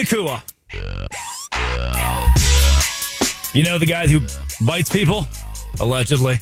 Nacua. You know the guy who bites people? Allegedly.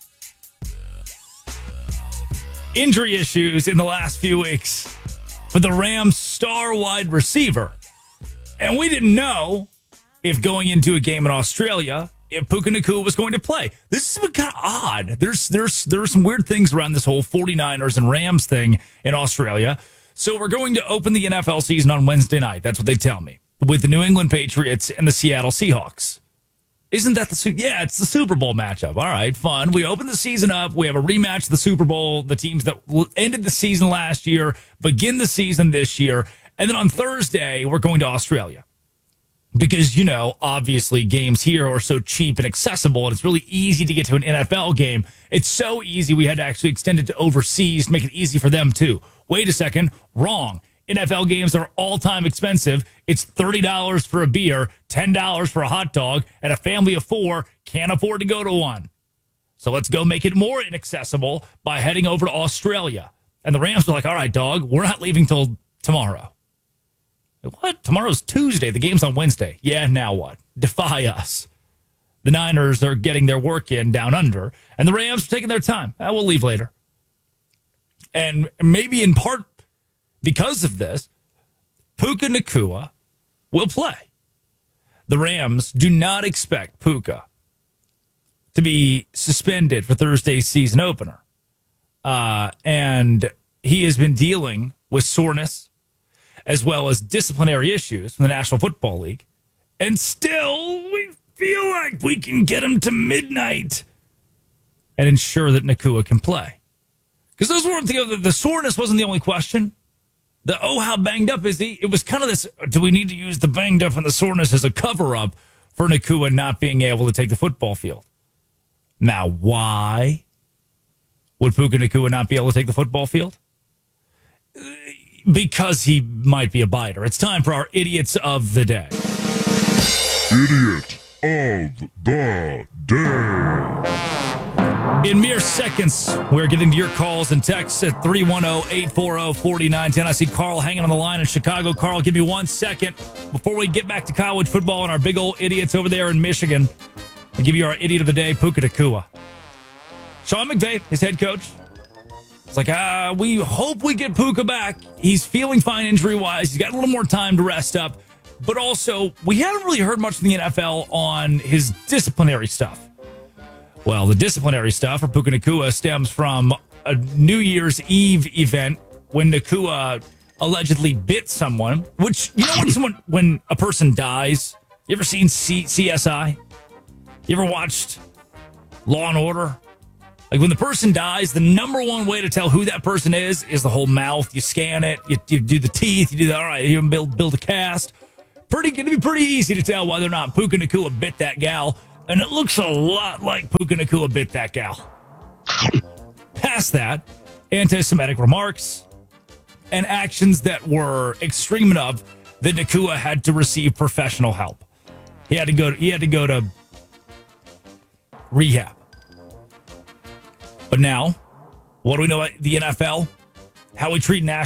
Injury issues in the last few weeks for the Rams' star wide receiver. And we didn't know if going into a game in Australia, if Puka Nacua was going to play. This is kind of odd. There's some weird things around this whole 49ers and Rams thing in Australia. So we're going to open the NFL season on Wednesday night. That's what they tell me. With the New England Patriots and the Seattle Seahawks. Isn't that it's the Super Bowl matchup. All right, fun. We open the season up. We have a rematch of the Super Bowl. The teams that ended the season last year begin the season this year. And then on Thursday, we're going to Australia. Because, obviously games here are so cheap and accessible, and it's really easy to get to an NFL game. It's so easy we had to actually extend it to overseas to make it easy for them, too. Wait a second. Wrong. NFL games are all-time expensive. It's $30 for a beer, $10 for a hot dog, and a family of four can't afford to go to one. So let's go make it more inaccessible by heading over to Australia. And the Rams were like, all right, dog, we're not leaving till tomorrow. What? Tomorrow's Tuesday. The game's on Wednesday. Yeah, now what? Defy us. The Niners are getting their work in down under, and the Rams are taking their time. We'll leave later. And maybe in part because of this, Puka Nacua will play. The Rams do not expect Puka to be suspended for Thursday's season opener. And he has been dealing with soreness as well as disciplinary issues from the National Football League. And still, we feel like we can get him to midnight and ensure that Nacua can play. Because those weren't the soreness wasn't the only question. How banged up is he? It was kind of this, do we need to use the banged up and the soreness as a cover-up for Nacua not being able to take the football field? Now, why would Puka Nacua not be able to take the football field? Because he might be a biter. It's time for our Idiots of the Day. Idiot of the Day. In mere seconds, we're getting to your calls and texts at 310-840-4910. I see Carl hanging on the line in Chicago. Carl, give me 1 second before we get back to college football and our big old idiots over there in Michigan. I'll give you our Idiot of the Day, Puka Nacua. Sean McVay, his head coach, it's like, we hope we get Puka back. He's feeling fine injury-wise. He's got a little more time to rest up. But also, we haven't really heard much from the NFL on his disciplinary stuff. Well, the disciplinary stuff for Puka Nacua stems from a New Year's Eve event when Nacua allegedly bit someone, which, when a person dies, you ever seen CSI? You ever watched Law and Order? Like when the person dies, the number one way to tell who that person is the whole mouth. You scan it, you do the teeth, you do that. All right, you build a cast. Going to be pretty easy to tell whether or not Puka Nacua bit that gal. And it looks a lot like Puka Nacua bit that gal. Past that, anti-Semitic remarks and actions that were extreme enough that Nacua had to receive professional help. He had to go to rehab. But now, what do we know about the NFL? How we treat national